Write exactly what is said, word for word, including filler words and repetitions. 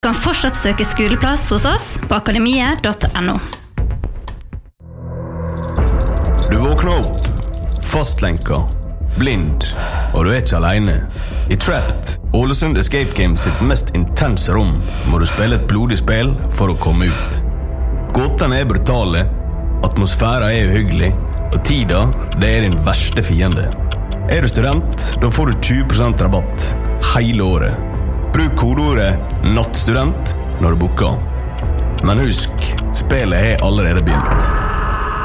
Du kan fortsatt søke skoleplass hos oss på akademiet punktum no. Du våkner opp, fastlenka, blind, og du er ikke alene. I Trapped, Ålesund Escape Games sitt mest intense rom, må du spille et blodig spill for å komme ut. Gåtene er brutale, atmosfæren er uhyggelig, og tida, det er din verste fiende. Er du student, da får du tjue prosent rabatt hele året. Bruk kodeordet nattstudent når du booker. Men husk, spillet er allerede begynt.